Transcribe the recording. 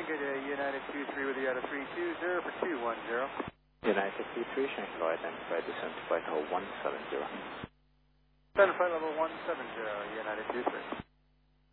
Good day, United 23 with you out of 320 for 210. United 23, Shanghai identified descent flight level 170. Descent flight level 170, United 23.